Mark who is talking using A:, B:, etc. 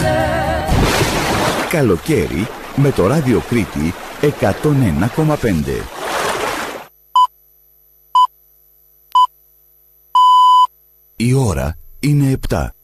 A: Καλοκαίρι με το Ράδιο Κρήτη 101,5. Η ώρα είναι 7.